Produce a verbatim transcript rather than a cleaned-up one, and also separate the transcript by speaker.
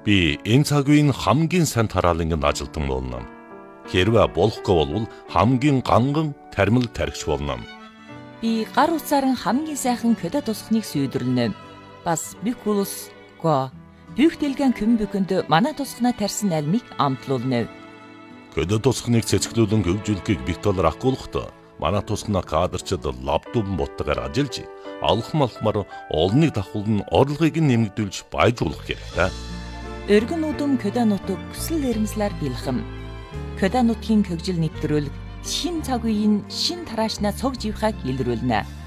Speaker 1: Би энэ цаг үеийн хамгийн сайн тараалангийн ажилтан болно. Хэрвээ болохгүй бол хамгийн ганган тармил тархич болно.
Speaker 2: Би гар утсаар хамгийн сайхан көдө тусахныг сүйдэрлэнэ. Бас бикулус го бүх дэлгэн көмбөкөнд манай тусахнаа тарьсан альмыг амтлуулна.
Speaker 1: Көдө тусахныг цэцгэлүүлэн хөгжүүлэхийг бит талаар ахгуулахдаа манай тусахнаа кадрчид лаптопн боттойгоор ажиллаж алхам алхмаар олныг давхуулн орлогыг нэмэгдүүлж баяжуулах хэрэгтэй.
Speaker 2: Өргөн үдэм көдө нутаг хүсэл эрмслэр бэлхэм. Көдө нутгийн хөгжил нэвтрүүлэг шин цаг үеийн шин тараашнаа цог живхаг илрүүлнэ.